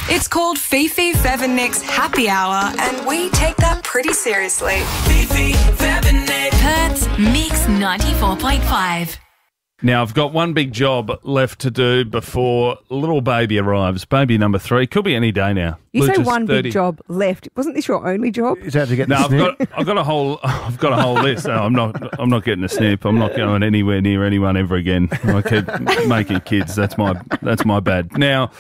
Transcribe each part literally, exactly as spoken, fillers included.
It's called Fifi, Fev and Nick's Happy Hour, and we take that pretty seriously. Fifi, Fev and Nick. Perth's Mix ninety-four point five. Now, I've got one big job left to do before little baby arrives. Baby number three. Could be any day now. You say Lucia's one thirty. big job left. Wasn't this your only job? Is that to get No, the I've snip? got, I've got a whole, I've got a whole list. No, I'm not, I'm not getting a snip. I'm not going anywhere near anyone ever again. I keep making kids. That's my, that's my bad. Now,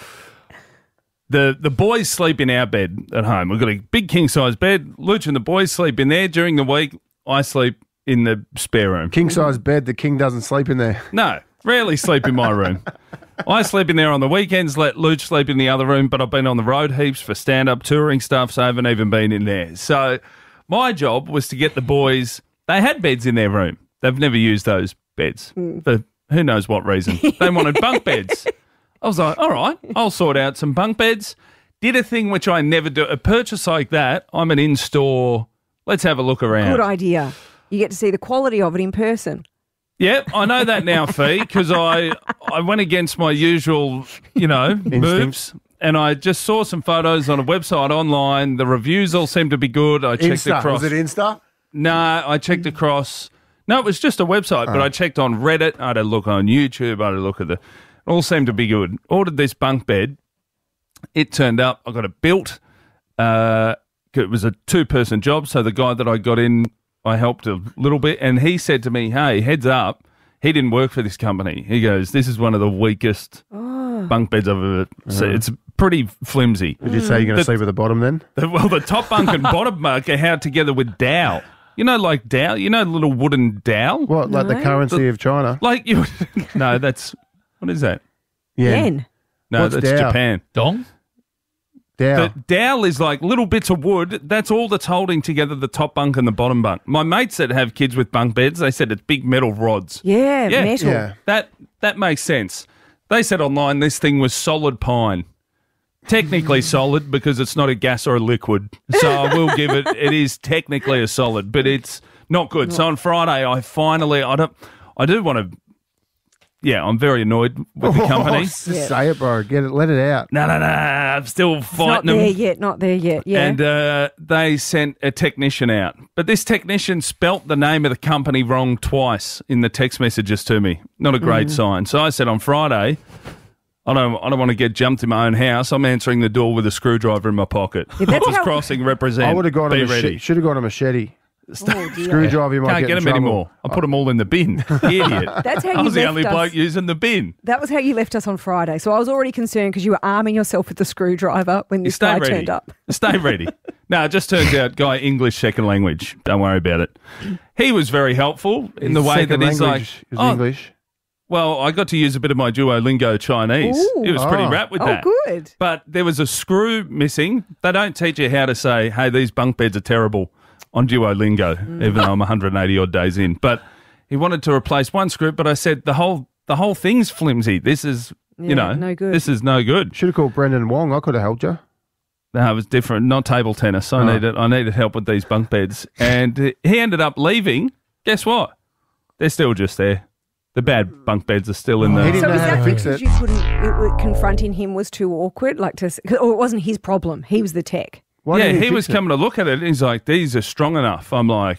the the boys sleep in our bed at home. We've got a big king size bed. Luch and the boys sleep in there during the week. I sleep in the spare room. King size bed, the king doesn't sleep in there. No, rarely sleep in my room. I sleep in there on the weekends, let Luch sleep in the other room, but I've been on the road heaps for stand-up touring stuff, so I haven't even been in there. So my job was to get the boys, they had beds in their room. They've never used those beds for who knows what reason. They wanted bunk beds. I was like, all right, I'll sort out some bunk beds. Did a thing which I never do. A purchase like that, I'm an in-store, let's have a look around. Good idea. You get to see the quality of it in person. Yep, I know that now, Fee, because I I went against my usual, you know, moves, and I just saw some photos on a website online. The reviews all seemed to be good. I checked Insta. across. Was it Insta? No, I checked across. No, it was just a website, but I checked on Reddit. I had a look on YouTube. I had a look at the. It all seemed to be good. Ordered this bunk bed. It turned up. I got it built. Uh, it was a two-person job, so the guy that I got in, I helped a little bit, and he said to me, hey, heads up, he didn't work for this company. He goes, this is one of the weakest bunk beds I've ever seen. It's pretty flimsy. Did you say you're going The- to sleep at the bottom then? The- Well, the top bunk and bottom bunk are held together with dowel. You know, like dowel? You know, little wooden dowel? What, like the No. currency of China? Like you... No, that's... What is that? Yeah. Yen. No, What's that's dowel? Japan. Dong? Dow. The dowel is like little bits of wood. That's all that's holding together the top bunk and the bottom bunk. My mates that have kids with bunk beds, they said it's big metal rods. Yeah, Yeah. metal. Yeah. That that makes sense. They said online this thing was solid pine. Technically solid because it's not a gas or a liquid. So I will give it, it is technically a solid, but it's not good. So on Friday, I finally, I don't, I do want to, yeah, I'm very annoyed with the company. Oh, just say it, bro. Get it. Let it out. No, no, no, I'm still Not fighting there them. yet, not there yet. Yeah. And uh, they sent a technician out. But this technician spelt the name of the company wrong twice in the text messages to me. Not a great sign. So I said on Friday, I don't I don't want to get jumped in my own house. I'm answering the door with a screwdriver in my pocket. Yeah, that's Office how- crossing, represent. I would have got Be a ready. machete. Should have got a machete. Oh, dear. Screwdriver, you might Can't get, get in them trouble. anymore. I put them all in the bin. Idiot. That's how I you was the left only us. bloke using the bin. That was how you left us on Friday. So I was already concerned because you were arming yourself with the screwdriver when You this stay guy ready. turned up. Stay ready. No, it just turns out guy English second language. Don't worry about it. He was very helpful in the His way second that he's like, language is oh, English. well, I got to use a bit of my Duolingo Chinese. Ooh. He was pretty Oh. rap with Oh, that. good. But there was a screw missing. They don't teach you how to say, hey, these bunk beds are terrible on Duolingo, Mm. even though I'm one hundred eighty odd days in. But he wanted to replace one screw, but I said the whole the whole thing's flimsy. This is, Yeah, you know, no good. this is no good. Should have called Brendan Wong. I could have helped you. No, it was different. Not table tennis. I Oh. needed I needed help with these bunk beds, and uh, he ended up leaving. Guess what? They're still just there. The bad bunk beds are still in He there. didn't So know was how to that fix because it. you couldn't, it, it- confronting him was too awkward? Like to, s- or it wasn't his problem. He was the tech. Why Yeah, didn't he fix was it? coming to look at it. And he's like, "These are strong enough." I'm like,